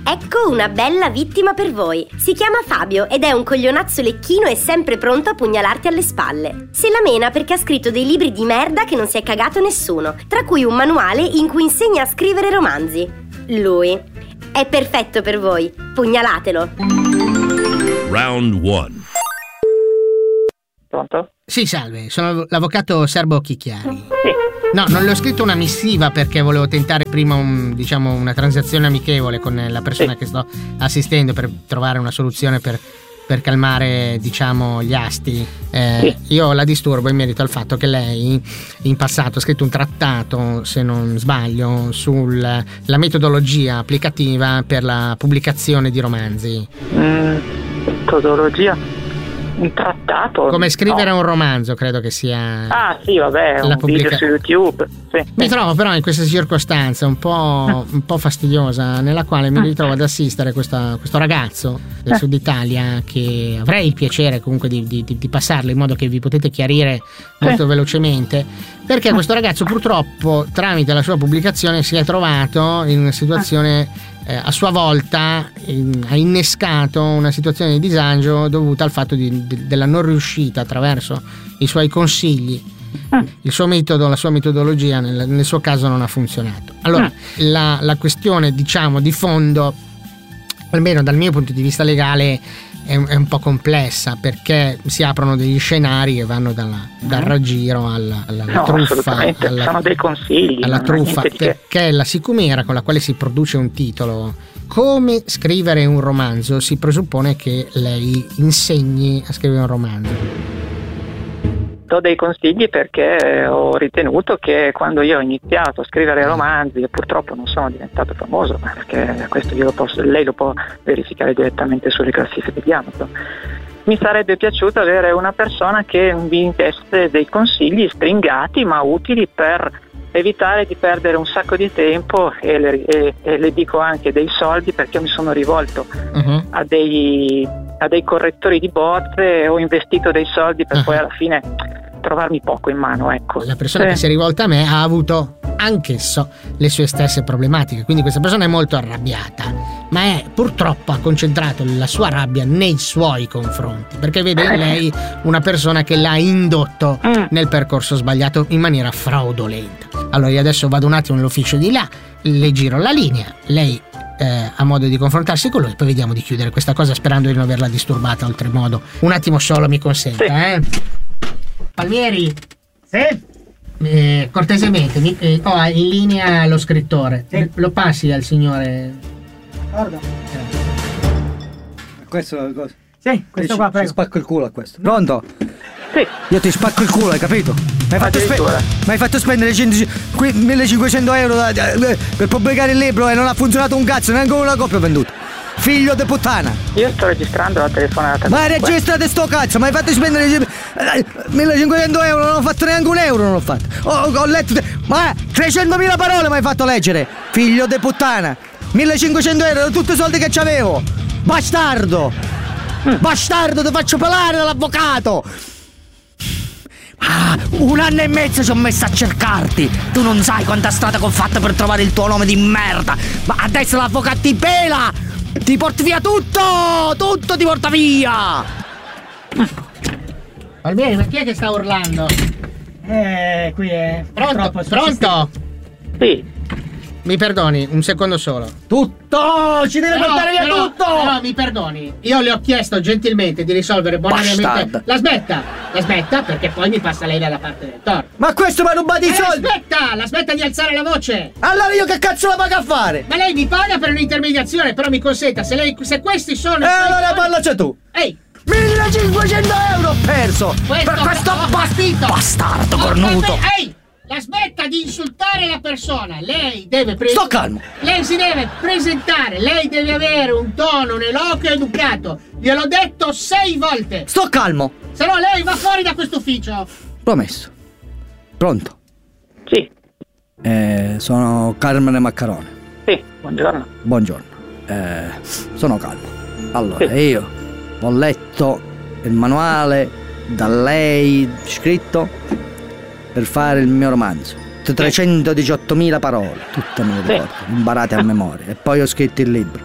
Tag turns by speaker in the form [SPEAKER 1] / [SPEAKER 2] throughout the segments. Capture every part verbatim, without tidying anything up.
[SPEAKER 1] Ecco una bella vittima per voi. Si chiama Fabio ed è un coglionazzo lecchino e sempre pronto a pugnalarti alle spalle. Se la mena perché ha scritto dei libri di merda che non si è cagato nessuno, tra cui un manuale in cui insegna a scrivere romanzi. Lui è perfetto per voi. Pugnalatelo.
[SPEAKER 2] Round one.
[SPEAKER 3] Pronto?
[SPEAKER 4] Sì, salve, sono l'avvocato Serbo Chicchiari.
[SPEAKER 3] Sì.
[SPEAKER 4] No, non le ho scritto una missiva perché volevo tentare prima un, diciamo, una transazione amichevole con la persona
[SPEAKER 3] sì.
[SPEAKER 4] che sto assistendo per trovare una soluzione per, per calmare, diciamo, gli asti. Eh, sì. Io la disturbo in merito al fatto che lei in passato ha scritto un trattato, se non sbaglio, sulla metodologia applicativa per la pubblicazione di romanzi.
[SPEAKER 3] Mm, metodologia? Un trattato?
[SPEAKER 4] Come scrivere
[SPEAKER 3] no.
[SPEAKER 4] un romanzo, credo che sia.
[SPEAKER 3] Ah sì, vabbè, un pubblica- video su YouTube. Sì.
[SPEAKER 4] Mi trovo però in questa circostanza un po', un po' fastidiosa, nella quale mi ritrovo ad assistere questa, questo ragazzo del Sud Italia, che avrei il piacere comunque di, di, di passarlo in modo che vi potete chiarire molto sì. velocemente, perché questo ragazzo purtroppo tramite la sua pubblicazione si è trovato in una situazione Eh, a sua volta in, ha innescato una situazione di disagio dovuta al fatto di, de, della non riuscita attraverso i suoi consigli. Il suo metodo, la sua metodologia nel, nel suo caso non ha funzionato. Allora la, la questione, diciamo, di fondo, almeno dal mio punto di vista legale, è, è un po' complessa, perché si aprono degli scenari che vanno dalla, dal raggiro alla, alla, alla
[SPEAKER 3] no,
[SPEAKER 4] truffa, alla,
[SPEAKER 3] sono dei consigli,
[SPEAKER 4] alla truffa, perché che... la sicumera con la quale si produce un titolo. Come scrivere un romanzo, si presuppone che lei insegni a scrivere un romanzo.
[SPEAKER 3] Do dei consigli perché ho ritenuto che quando io ho iniziato a scrivere romanzi, e purtroppo non sono diventato famoso, perché questo io lo posso, lei lo può verificare direttamente sulle classifiche di Amazon, mi sarebbe piaciuto avere una persona che mi desse dei consigli stringati ma utili per evitare di perdere un sacco di tempo e le, e, e le dico anche dei soldi, perché io mi sono rivolto uh-huh. a dei a dei correttori di bozze e ho investito dei soldi per uh-huh. poi alla fine trovarmi poco in mano, ecco.
[SPEAKER 4] La persona
[SPEAKER 3] eh.
[SPEAKER 4] che si è rivolta a me ha avuto anch'esso le sue stesse problematiche, quindi questa persona è molto arrabbiata, ma è purtroppo ha concentrato la sua rabbia nei suoi confronti, perché vede in lei una persona che l'ha indotto mm. nel percorso sbagliato in maniera fraudolenta. Allora io adesso vado un attimo nell'ufficio di là, le giro la linea, lei eh, ha modo di confrontarsi con lui, poi vediamo di chiudere questa cosa sperando di non averla disturbata oltremodo. Un attimo solo, mi consenta, sì. eh Palmieri? Sì? Eh, cortesemente mi, eh, ho in linea lo scrittore, sì. Lo passi al signore.
[SPEAKER 5] Guarda. Questo è cosa? Sì, questo
[SPEAKER 6] ti,
[SPEAKER 5] qua, prego.
[SPEAKER 6] Ti spacco il culo a questo. Pronto?
[SPEAKER 3] Sì.
[SPEAKER 6] Io ti spacco il culo, hai capito? Mi hai fatto, spe- fatto spendere cento, millecinquecento euro da, da, da, per pubblicare il libro e non ha funzionato un cazzo, neanche una copia venduta. Figlio di puttana.
[SPEAKER 3] Io sto registrando la telefonata.
[SPEAKER 6] Ma registrate sto cazzo, mi hai fatto spendere millecinquecento euro, non ho fatto neanche un euro, non l'ho fatto. Ho, ho letto, ma trecentomila parole mi hai fatto leggere. Figlio di puttana. millecinquecento euro, erano tutti i soldi che c'avevo. Bastardo. Mm. Bastardo, ti faccio pelare dall'avvocato. Ah, un anno e mezzo ci ho messo a cercarti. Tu non sai quanta strada che ho fatto per trovare il tuo nome di merda. Ma adesso l'avvocato ti pela. Ti porti via tutto! Tutto ti porta via!
[SPEAKER 4] Palmieri, ma chi è che sta urlando?
[SPEAKER 5] Eh, qui è...
[SPEAKER 4] Pronto? Pronto?
[SPEAKER 3] Sì.
[SPEAKER 4] Mi perdoni, un secondo solo.
[SPEAKER 5] Tutto! Ci deve
[SPEAKER 4] però,
[SPEAKER 5] portare via
[SPEAKER 4] però,
[SPEAKER 5] tutto!
[SPEAKER 4] No, mi perdoni. Io le ho chiesto gentilmente di risolvere bonariamente. La smetta! La smetta perché poi mi passa lei dalla parte del torto.
[SPEAKER 6] Ma questo mi ha rubato i
[SPEAKER 4] eh,
[SPEAKER 6] soldi!
[SPEAKER 4] La smetta! La smetta di alzare la voce!
[SPEAKER 6] Allora io che cazzo la pago a fare?
[SPEAKER 4] Ma lei mi paga per un'intermediazione, però mi consenta, se lei se questi sono.
[SPEAKER 6] E eh, allora parlaci tu!
[SPEAKER 4] Ehi!
[SPEAKER 6] millecinquecento euro ho perso!
[SPEAKER 4] Questo
[SPEAKER 6] per questo
[SPEAKER 4] bastito!
[SPEAKER 6] Bastardo cornuto!
[SPEAKER 4] Ehi! La smetta di insultare la persona. Lei deve pre-
[SPEAKER 6] Sto calmo.
[SPEAKER 4] Lei si deve presentare. Lei deve avere un tono, un eloquio educato. Gliel'ho detto sei volte.
[SPEAKER 6] Sto calmo.
[SPEAKER 4] Se no lei va fuori da questo ufficio.
[SPEAKER 6] Promesso. Pronto?
[SPEAKER 3] Sì.
[SPEAKER 6] Eh, sono Carmine Maccarone.
[SPEAKER 3] Sì, buongiorno.
[SPEAKER 6] Buongiorno. Eh, sono calmo. Allora, sì. Io ho letto il manuale da lei scritto per fare il mio romanzo, trecentodiciottomila parole, tutte me le ricordo, imparate a memoria, e poi ho scritto il libro.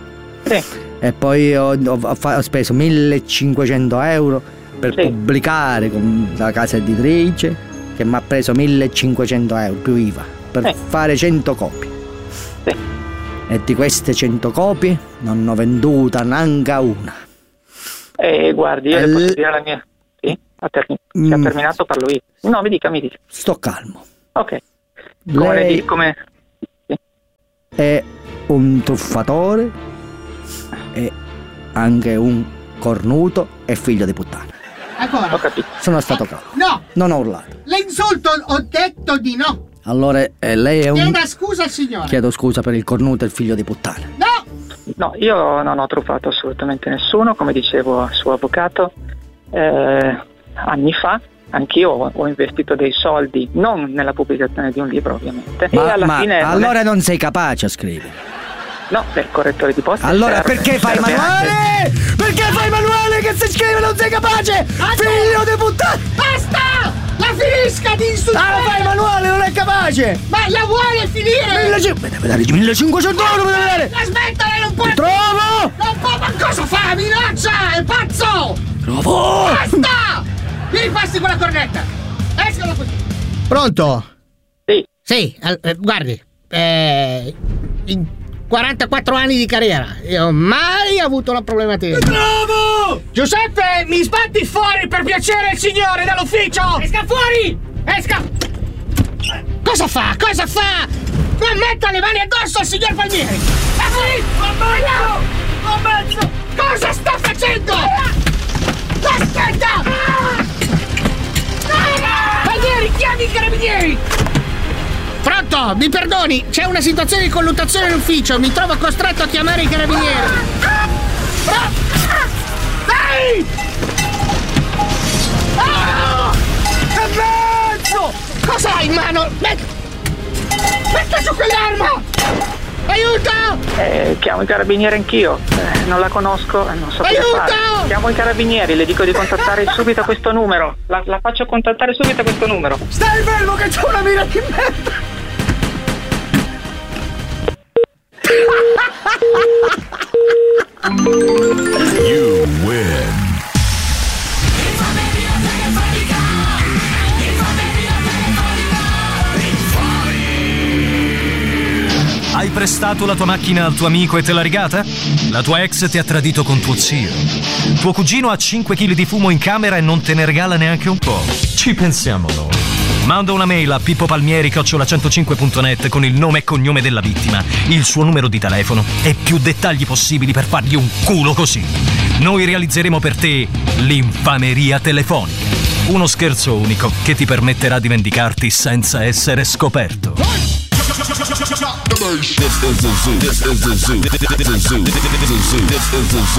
[SPEAKER 3] Sì.
[SPEAKER 6] E poi ho, ho, ho fa- ho speso millecinquecento euro per
[SPEAKER 3] Sì.
[SPEAKER 6] pubblicare con la casa editrice, che mi ha preso millecinquecento euro più I V A per
[SPEAKER 3] Sì.
[SPEAKER 6] fare cento copie.
[SPEAKER 3] Sì.
[SPEAKER 6] E di queste cento copie non ho venduta neanche una.
[SPEAKER 3] E guardi, io
[SPEAKER 6] Eh,
[SPEAKER 3] le posso
[SPEAKER 6] l-
[SPEAKER 3] dire la mia. Sì, ha, termi-
[SPEAKER 6] Mm.
[SPEAKER 3] se ha terminato parlo io. No, mi dica, mi dica.
[SPEAKER 6] Sto calmo.
[SPEAKER 3] Ok. Come le
[SPEAKER 6] Lei
[SPEAKER 3] di- come... Sì.
[SPEAKER 6] è un truffatore e anche un cornuto e figlio di puttana.
[SPEAKER 5] Ancora.
[SPEAKER 3] Ho capito.
[SPEAKER 6] Sono stato calmo.
[SPEAKER 5] No,
[SPEAKER 6] Non ho urlato.
[SPEAKER 5] le insulto, ho detto di no.
[SPEAKER 6] Allora eh, lei è un...
[SPEAKER 5] Chieda scusa al signore.
[SPEAKER 6] Chiedo scusa per il cornuto e il figlio di puttana.
[SPEAKER 5] No!
[SPEAKER 3] No, io non ho truffato assolutamente nessuno, come dicevo al suo avvocato, eh, anni fa. Anch'io ho, ho investito dei soldi, non nella pubblicazione di un libro ovviamente. e
[SPEAKER 6] Ma,
[SPEAKER 3] alla
[SPEAKER 6] ma
[SPEAKER 3] fine non è-
[SPEAKER 6] allora non sei capace a scrivere.
[SPEAKER 3] No, per correttore di posta.
[SPEAKER 6] Allora
[SPEAKER 3] serve-
[SPEAKER 6] perché fai
[SPEAKER 3] serve anche-
[SPEAKER 6] manuale? Perché fai manuale che se scrive non sei capace? Figlio di puttana!
[SPEAKER 5] Basta! La finisca di insultare!
[SPEAKER 6] Ah, fai manuale, non è capace!
[SPEAKER 5] Ma la vuole finire?
[SPEAKER 6] millecinquecento Mi deve dare millecinquecento euro, mi deve dare!
[SPEAKER 5] La smetta, lei non può!
[SPEAKER 6] Ti trovo!
[SPEAKER 5] Non può, ma cosa fa? Minaccia! È pazzo!
[SPEAKER 6] Trovo!
[SPEAKER 5] Basta! Mi passi quella cornetta! Esca da qui!
[SPEAKER 4] Pronto?
[SPEAKER 3] Sì,
[SPEAKER 4] Sì, al- eh, guardi, eh, in quarantaquattro anni di carriera io ho mai avuto una problematica.
[SPEAKER 5] Bravo! Giuseppe, mi sbatti fuori per piacere il signore dall'ufficio! Esca fuori! Esca! Cosa fa? Cosa fa? Non metta le mani addosso al signor Palmieri! Ma qui! Ammazzo! Ammazzo! Cosa sta facendo? Aspetta! Palmieri, chiami i carabinieri!
[SPEAKER 4] Pronto, mi perdoni, c'è una situazione di colluttazione in ufficio, mi trovo costretto a chiamare i carabinieri.
[SPEAKER 5] Ehi! Ah! Ammazzo! Cosa hai in mano? Met- Metta giù quell'arma! Aiuto!
[SPEAKER 3] eh, chiamo i carabinieri anch'io. Eh, non la conosco, eh, non so cosa
[SPEAKER 5] Aiuto!
[SPEAKER 3] fare. Chiamo i carabinieri, le dico di contattare subito questo numero. La, la faccio contattare subito questo numero.
[SPEAKER 5] Stai fermo che c'ho una mira di merda!
[SPEAKER 2] You win.
[SPEAKER 7] Hai prestato la tua macchina al tuo amico e te l'ha rigata? La tua ex ti ha tradito con tuo zio. Tuo cugino ha cinque chili di fumo in camera e non te ne regala neanche un po'. Ci pensiamo noi. Manda una mail a pippopalmieri chiocciola centocinque punto net con il nome e cognome della vittima, il suo numero di telefono e più dettagli possibili per fargli un culo così. Noi realizzeremo per te l'infameria telefonica. Uno scherzo unico che ti permetterà di vendicarti senza essere scoperto.
[SPEAKER 2] This is the zoo. This is the zoo. This is the zoo. This is the zoo. This is the zoo.